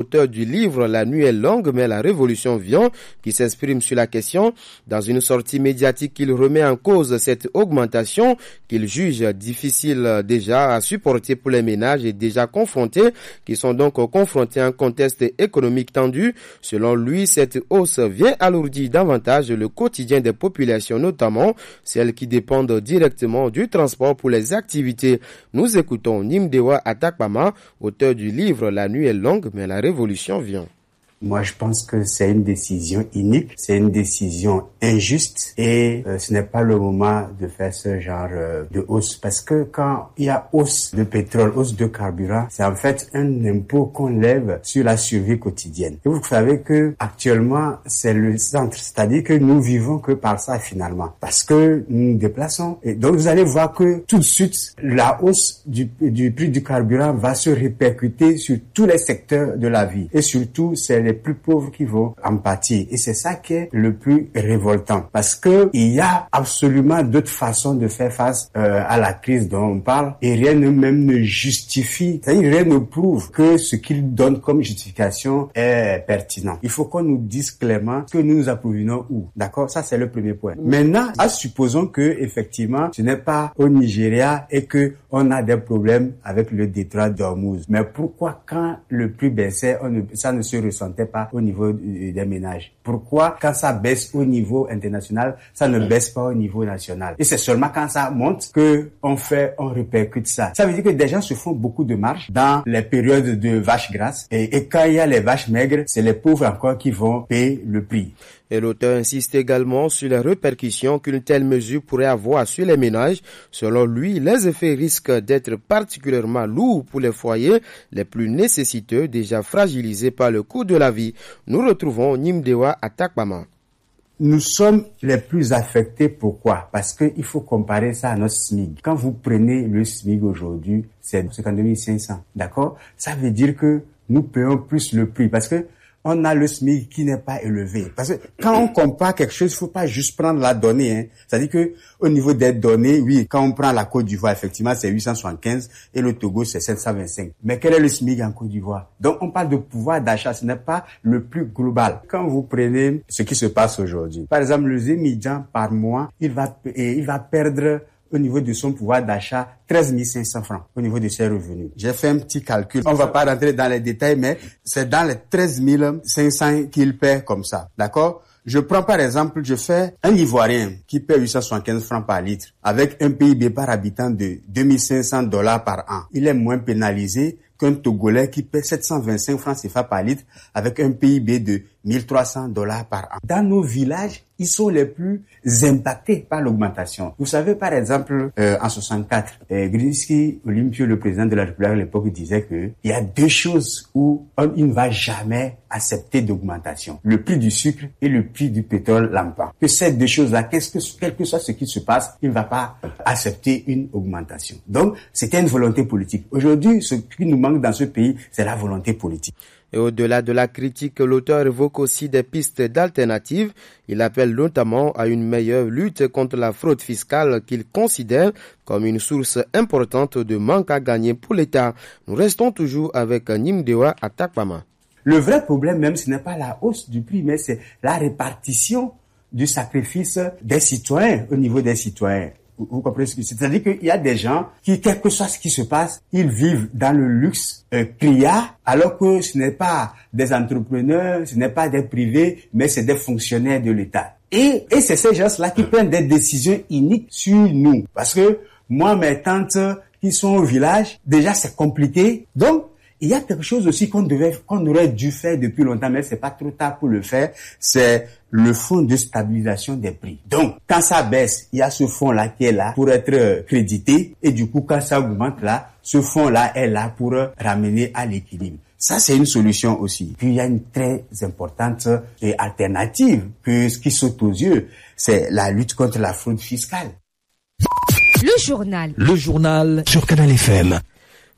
l'auteur du livre La nuit est longue mais la révolution vient, qui s'exprime sur la question. Dans une sortie médiatique, il remet en cause cette augmentation qu'il juge difficile déjà à supporter pour les ménages et déjà confrontés, qui sont donc confrontés à un contexte économique tendu. Selon lui, cette hausse vient alourdir davantage le quotidien des populations, notamment celles qui dépendent directement du transport pour les activités. Nous écoutons Nimdewa Atakpama, auteur du livre La nuit est longue mais la révolution vient. Moi, je pense que c'est une décision inique, c'est une décision injuste et ce n'est pas le moment de faire ce genre de hausse. Parce que quand il y a hausse de pétrole, hausse de carburant, c'est en fait un impôt qu'on lève sur la survie quotidienne. Et vous savez que actuellement, c'est le centre, c'est-à-dire que nous vivons que par ça finalement. Parce que nous nous déplaçons. Et donc, vous allez voir que tout de suite, la hausse du prix du carburant va se répercuter sur tous les secteurs de la vie. Et surtout, c'est les plus pauvres qui vont en pâtir. Et c'est ça qui est le plus révoltant. Parce que il y a absolument d'autres façons de faire face à la crise dont on parle. Et rien même ne justifie, c'est-à-dire rien ne prouve que ce qu'il donne comme justification est pertinent. Il faut qu'on nous dise clairement que nous nous approvisionnons où. D'accord? Ça, c'est le premier point. Maintenant, supposons que, effectivement, ce n'est pas au Nigeria et que on a des problèmes avec le détroit d'Ormuz. Mais pourquoi, quand le prix baissait, ça ne se ressentait pas au niveau des ménages? Pourquoi quand ça baisse au niveau international, ça ne baisse pas au niveau national? Et c'est seulement quand ça monte que on répercute ça. Ça veut dire que des gens se font beaucoup de marge dans les périodes de vaches grasses et quand il y a les vaches maigres, c'est les pauvres encore qui vont payer le prix. Et l'auteur insiste également sur les répercussions qu'une telle mesure pourrait avoir sur les ménages. Selon lui, les effets risquent d'être particulièrement lourds pour les foyers les plus nécessiteux, déjà fragilisés par le coût de la vie. Nous retrouvons Nimdewa Atakpama. Nous sommes les plus affectés. Pourquoi? Parce que il faut comparer ça à notre SMIC. Quand vous prenez le SMIC aujourd'hui, c'est 52 500. D'accord? Ça veut dire que nous payons plus le prix parce que on a le SMIC qui n'est pas élevé. Parce que quand on compare quelque chose, il faut pas juste prendre la donnée, hein. C'est-à-dire que, au niveau des données, oui, quand on prend la Côte d'Ivoire, effectivement, c'est 875 et le Togo, c'est 725. Mais quel est le SMIC en Côte d'Ivoire? Donc, on parle de pouvoir d'achat. Ce n'est pas le plus global. Quand vous prenez ce qui se passe aujourd'hui, par exemple, le Zémidjan, par mois, il va perdre au niveau de son pouvoir d'achat 13 500 francs au niveau de ses revenus. J'ai fait un petit calcul. On va pas rentrer dans les détails, mais c'est dans les 13 500 qu'il paie comme ça. D'accord? Je prends par exemple, je fais un Ivoirien qui paie 875 francs par litre avec un PIB par habitant de $2500 par an. Il est moins pénalisé qu'un Togolais qui paie 725 francs CFA par litre avec un PIB de $1300 par an. Dans nos villages, ils sont les plus impactés par l'augmentation. Vous savez, par exemple, en 64, Grinsky Olympio, le président de la République à l'époque, disait que il y a deux choses où il ne va jamais accepter d'augmentation. Le prix du sucre et le prix du pétrole lampant. Que ces deux choses-là, quel que soit ce qui se passe, il ne va pas accepter une augmentation. Donc, c'était une volonté politique. Aujourd'hui, ce qui nous manque dans ce pays, c'est la volonté politique. Et au-delà de la critique, l'auteur évoque aussi des pistes d'alternatives. Il appelle notamment à une meilleure lutte contre la fraude fiscale qu'il considère comme une source importante de manque à gagner pour l'État. Nous restons toujours avec Nimdewa Atakpama. Le vrai problème même, ce n'est pas la hausse du prix, mais c'est la répartition du sacrifice des citoyens au niveau des citoyens. Vous comprenez ce que c'est? C'est-à-dire qu'il y a des gens qui, quel que soit ce qui se passe, ils vivent dans le luxe criard, alors que ce n'est pas des entrepreneurs, ce n'est pas des privés, mais c'est des fonctionnaires de l'État. Et c'est ces gens-là qui prennent des décisions iniques sur nous. Parce que moi, mes tantes qui sont au village, déjà c'est compliqué. Donc, il y a quelque chose aussi qu'on aurait dû faire depuis longtemps, mais c'est pas trop tard pour le faire. C'est le fonds de stabilisation des prix. Donc, quand ça baisse, il y a ce fonds-là qui est là pour être crédité. Et du coup, quand ça augmente là, ce fonds-là est là pour ramener à l'équilibre. Ça, c'est une solution aussi. Puis, il y a une très importante alternative qui saute aux yeux. C'est la lutte contre la fraude fiscale. Le journal sur Canal FM.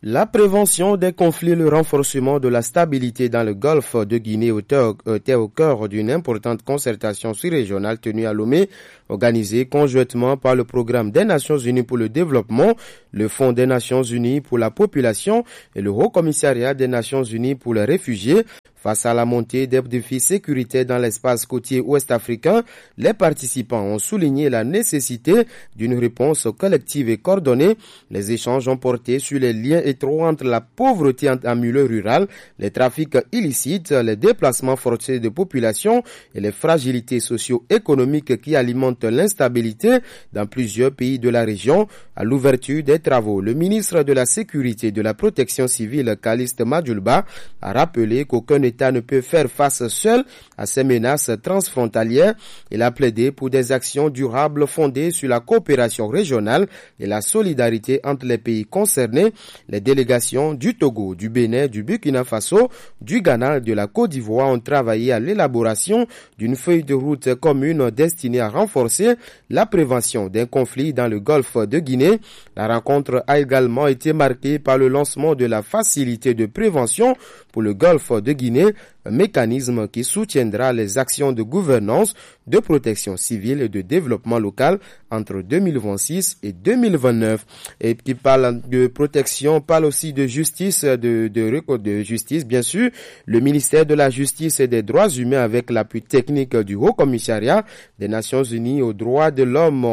La prévention des conflits et le renforcement de la stabilité dans le golfe de Guinée était au cœur d'une importante concertation sous-régionale tenue à Lomé, organisée conjointement par le Programme des Nations Unies pour le développement, le Fonds des Nations Unies pour la population et le Haut Commissariat des Nations Unies pour les réfugiés. Face à la montée des défis sécuritaires dans l'espace côtier ouest-africain, les participants ont souligné la nécessité d'une réponse collective et coordonnée. Les échanges ont porté sur les liens étroits entre la pauvreté en milieu rural, les trafics illicites, les déplacements forcés de population et les fragilités socio-économiques qui alimentent l'instabilité dans plusieurs pays de la région. À l'ouverture des travaux, le ministre de la Sécurité et de la Protection civile, Calixte Madjoulba, a rappelé qu'aucun État ne peut faire face seul à ces menaces transfrontalières. Il a plaidé pour des actions durables fondées sur la coopération régionale et la solidarité entre les pays concernés. Les délégations du Togo, du Bénin, du Burkina Faso, du Ghana et de la Côte d'Ivoire ont travaillé à l'élaboration d'une feuille de route commune destinée à renforcer la prévention d'un conflit dans le golfe de Guinée. La rencontre a également été marquée par le lancement de la facilité de prévention pour le golfe de Guinée, un mécanisme qui soutiendra les actions de gouvernance, de protection civile et de développement local entre 2026 et 2029. Et qui parle de protection, parle aussi de justice, de justice, bien sûr. Le ministère de la Justice et des Droits humains, avec l'appui technique du Haut Commissariat des Nations Unies aux droits de l'homme,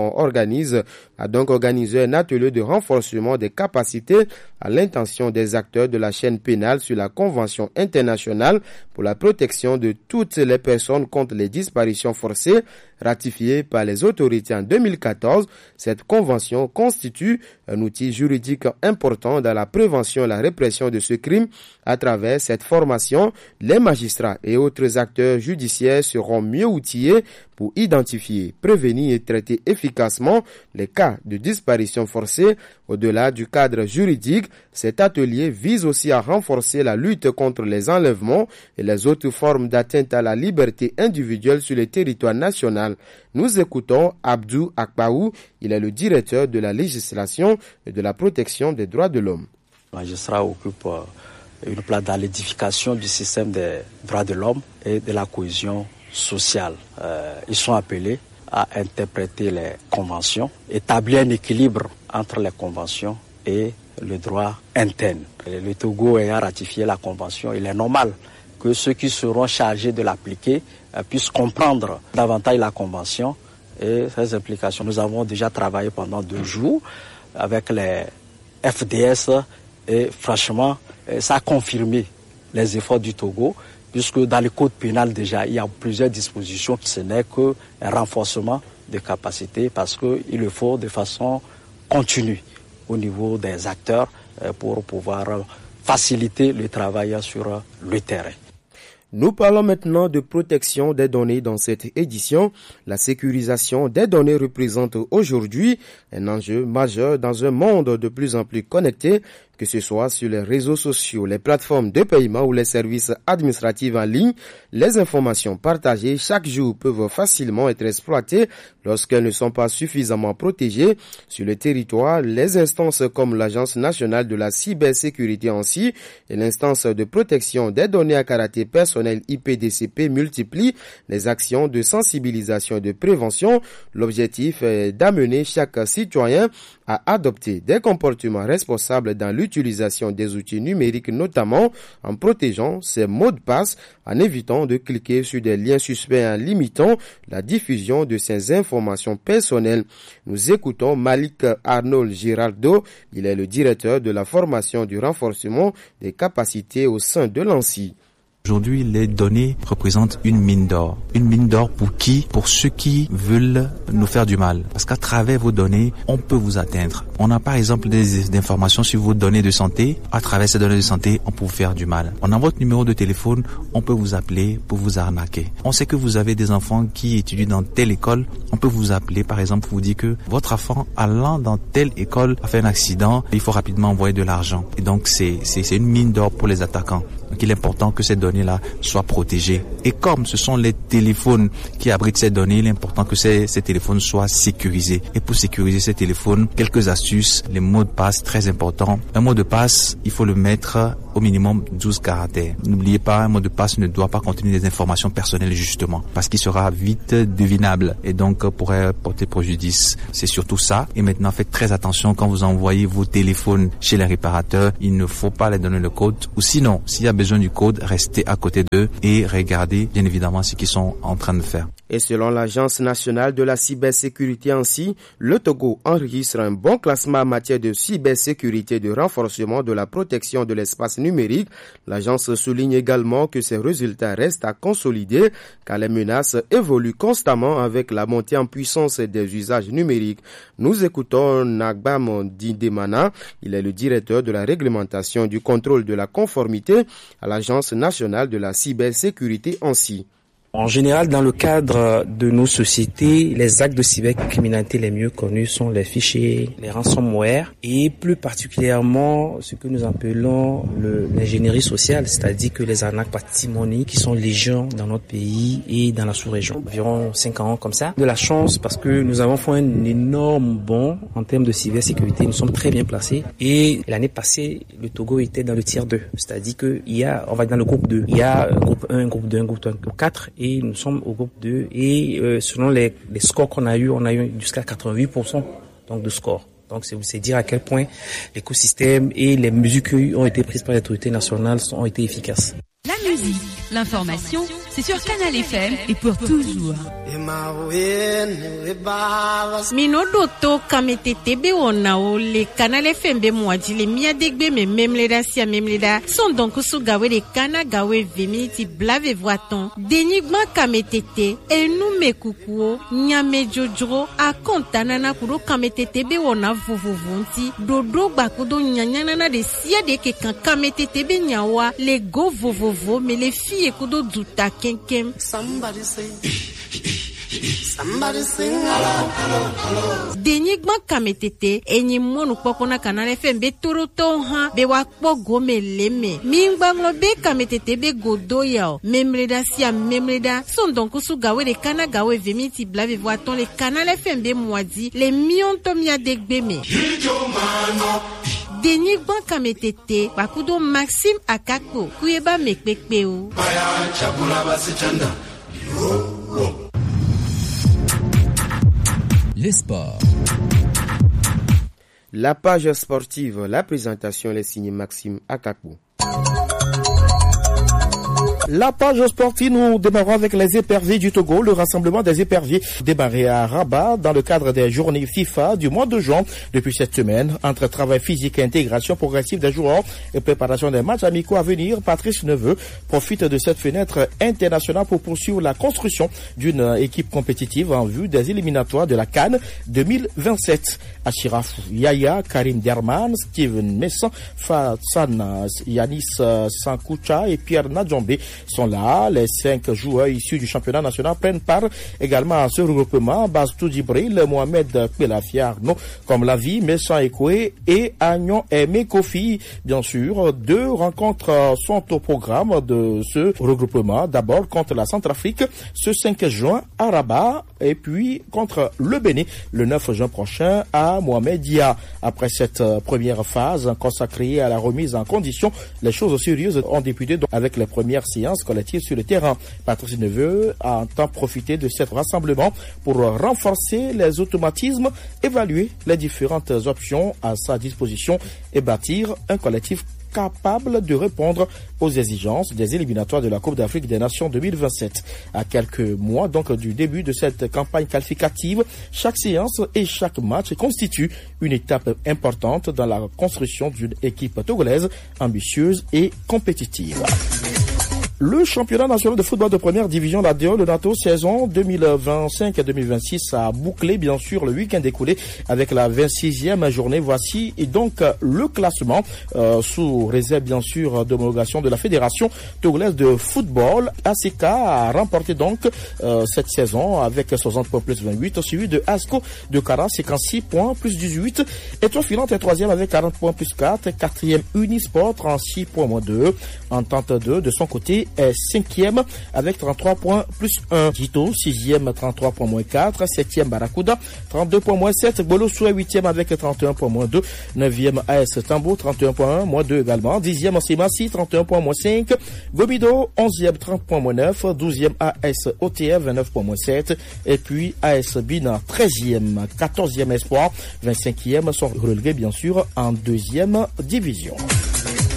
a donc organisé un atelier de renforcement des capacités à l'intention des acteurs de la chaîne pénale sur la Convention internationale pour la protection de toutes les personnes contre les disparitions forcées, ratifiée par les autorités en 2014. Cette convention constitue un outil juridique important dans la prévention et la répression de ce crime. À travers cette formation, les magistrats et autres acteurs judiciaires seront mieux outillés pour identifier, prévenir et traiter efficacement les cas de disparition forcée. Au-delà du cadre juridique, cet atelier vise aussi à renforcer la lutte contre les enlèvements et les autres formes d'atteinte à la liberté individuelle sur le territoire national. Nous écoutons Abdou Akbaou, il est le directeur de la législation et de la protection des droits de l'homme. Le magistrat occupe une place dans l'édification du système des droits de l'homme et de la cohésion sociale. Ils sont appelés à interpréter les conventions, établir un équilibre entre les conventions et le droit interne. Le Togo ayant ratifié la convention, il est normal que ceux qui seront chargés de l'appliquer puissent comprendre davantage la convention et ses implications. Nous avons déjà travaillé pendant 2 jours avec les FDS et franchement, ça a confirmé les efforts du Togo, puisque dans le code pénal déjà, il y a plusieurs dispositions. Ce n'est qu'un renforcement de capacités parce qu'il le faut de façon continue au niveau des acteurs pour pouvoir faciliter le travail sur le terrain. Nous parlons maintenant de protection des données dans cette édition. La sécurisation des données représente aujourd'hui un enjeu majeur dans un monde de plus en plus connecté, que ce soit sur les réseaux sociaux, les plateformes de paiement ou les services administratifs en ligne. Les informations partagées chaque jour peuvent facilement être exploitées lorsqu'elles ne sont pas suffisamment protégées. Sur le territoire, les instances comme l'Agence nationale de la cybersécurité ANSSI et l'instance de protection des données à caractère personnel IPDCP multiplient les actions de sensibilisation et de prévention. L'objectif est d'amener chaque citoyen à adopter des comportements responsables dans l'utilisation des outils numériques, notamment en protégeant ses mots de passe, en évitant de cliquer sur des liens suspects et en limitant la diffusion de ces informations personnelles. Nous écoutons Malik Arnold Giraldo, il est le directeur de la formation du renforcement des capacités au sein de l'ANSSI. Aujourd'hui, les données représentent une mine d'or. Une mine d'or pour qui? Pour ceux qui veulent nous faire du mal. Parce qu'à travers vos données, on peut vous atteindre. On a par exemple des informations sur vos données de santé. À travers ces données de santé, on peut vous faire du mal. On a votre numéro de téléphone, on peut vous appeler pour vous arnaquer. On sait que vous avez des enfants qui étudient dans telle école. On peut vous appeler, par exemple, pour vous dire que votre enfant allant dans telle école a fait un accident. Il faut rapidement envoyer de l'argent. Et donc, c'est une mine d'or pour les attaquants. qu'il est important que ces données-là soient protégées. Et comme ce sont les téléphones qui abritent ces données, il est important que ces téléphones soient sécurisés. Et pour sécuriser ces téléphones, quelques astuces, les mots de passe très importants. Un mot de passe, il faut le mettre au minimum 12 caractères. N'oubliez pas, un mot de passe ne doit pas contenir des informations personnelles justement, parce qu'il sera vite devinable et donc pourrait porter préjudice. C'est surtout ça. Et maintenant, faites très attention quand vous envoyez vos téléphones chez les réparateurs. Il ne faut pas leur donner le code, ou sinon, s'il y a besoin du code, restez à côté d'eux et regardez bien évidemment ce qu'ils sont en train de faire. Et selon l'Agence nationale de la cybersécurité ANSSI, le Togo enregistre un bon classement en matière de cybersécurité et de renforcement de la protection de l'espace numérique. L'agence souligne également que ces résultats restent à consolider car les menaces évoluent constamment avec la montée en puissance des usages numériques. Nous écoutons Nagbam Dindemana, il est le directeur de la réglementation du contrôle de la conformité à l'Agence nationale de la cybersécurité ANSSI. En général, dans le cadre de nos sociétés, les actes de cybercriminalité les mieux connus sont les fichiers, les ransomware et plus particulièrement ce que nous appelons l'ingénierie sociale, c'est-à-dire que les arnaques patrimoniales qui sont légion dans notre pays et dans la sous-région. Environ 5 ans comme ça. De la chance parce que nous avons fait un énorme bond en termes de cybersécurité. Nous sommes très bien placés et l'année passée, le Togo était dans le tiers 2, c'est-à-dire que on va dans le groupe 2. Il y a un groupe 1, un groupe 2, un groupe 3, un groupe 4. Et nous sommes au groupe 2 et selon les scores qu'on a eu, on a eu jusqu'à 88% donc de score. Donc c'est dire à quel point l'écosystème et les mesures qui ont été prises par les autorités nationales ont été efficaces. La musique, l'information, c'est sur Canal FM et pour toujours. Minodo to kamete tebe onao le Canal FM be moaji le mia degbe me memleda sia memleda son donc sou gawe de kana gawe vemiti blave voiton denigma kametete e nou me kukuo nyame jojro a kontanana kuro kamete tebe ona vovovonti dodo bakudo nyanyana de sia de ke kan kamete tebe nyawa le go vovovo me le filles kudo duta kenkem somebody sing hello. Denigma kametete enyi monu pokona Canal FM be toroto ha be wakpo gome leme mingbango be kametete be godo yao memreda sia memreda son donc sou gawe de kana gawe vemiti blave voiton le Canal FM be moadi le mionto mia degbe me Denigma kametete bakudo Maxime Akako kuyeba mekpekpeu Les sports. La page sportive, la présentation, les signes Maxime Akakou. La page sportive, nous démarrons avec les éperviers du Togo. Le rassemblement des éperviers démarré à Rabat dans le cadre des journées FIFA du mois de juin. Depuis cette semaine, entre travail physique et intégration progressive des joueurs et préparation des matchs amicaux à venir, Patrice Neveu profite de cette fenêtre internationale pour poursuivre la construction d'une équipe compétitive en vue des éliminatoires de la CAN 2027. Achiraf Yaya, Karim Derman, Steven Messan, Fatsan Yanis Sankoucha et Pierre Nadjombe sont là. Les 5 joueurs issus du championnat national prennent part également à ce regroupement. Bastou Djibril, Mohamed Pelafi Arnaud, comme Lavi, Messan Ekoué et Agnon Aimé Kofi. Bien sûr, 2 rencontres sont au programme de ce regroupement. D'abord contre la Centrafrique ce 5 juin à Rabat et puis contre le Bénin le 9 juin prochain à Mohamedia. Après cette première phase consacrée à la remise en condition, les choses sérieuses ont débuté avec les premières séances collectives sur le terrain. Patrice Neveu entend profiter de cet rassemblement pour renforcer les automatismes, évaluer les différentes options à sa disposition et bâtir un collectif capable de répondre aux exigences des éliminatoires de la Coupe d'Afrique des Nations 2027. À quelques mois donc du début de cette campagne qualificative, chaque séance et chaque match constitue une étape importante dans la construction d'une équipe togolaise ambitieuse et compétitive. Le championnat national de football de première division, la D1 de NATO, saison 2025-2026 a bouclé bien sûr le week-end écoulé avec la 26e journée. Voici donc le classement sous réserve bien sûr d'homologation de la Fédération togolaise de football. ACK a remporté donc cette saison avec 60 points plus 28, suivi de ASCO de Kara 56 points plus 18. Étoile filante est 3e avec 40 points plus 4. 4e Unisport 36 points moins 2. Entente 2 de son côté est 5e avec 33 points plus 1. Jito 6e 33 points moins 4. 7e Barracuda 32 points moins 7. Bolossou est 8e avec 31 points moins 2. 9e AS Tambo 31 points moins 2 également. 10e Simasi 31 points moins 5. Gobido 11e 30 points moins 9. 12e AS OTF 29 points moins 7. Et puis AS Bina 13e. 14e Espoir 25e sont relégués bien sûr en 2e division.